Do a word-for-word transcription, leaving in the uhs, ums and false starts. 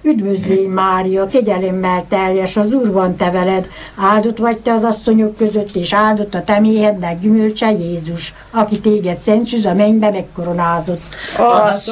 Üdvözlégy Mária, kegyelemmel teljes, az Úr van te veled, áldott vagy te az asszonyok között, és áldott a te méhednek gyümölcse Jézus, aki téged szent szűz a mennybe megkoronázott. Az